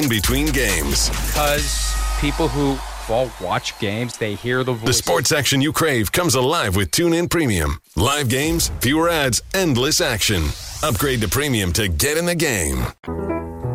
between games. Because people who watch games, they hear the voice. The sports action you crave comes alive with TuneIn Premium. Live games, fewer ads, endless action. Upgrade to Premium to get in the game.